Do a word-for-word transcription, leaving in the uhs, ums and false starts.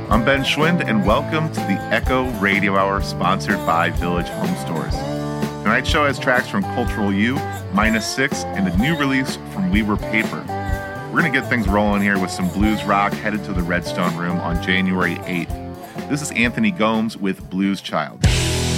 I'm Ben Schwind, and welcome to the Echo Radio Hour, sponsored by Village Home Stores. Tonight's show has tracks from Cultural U, Minus Six, and a new release from We Were Paper. We're going to get things rolling here with some blues rock headed to the Redstone Room on January eighth. This is Anthony Gomes with Blues Child.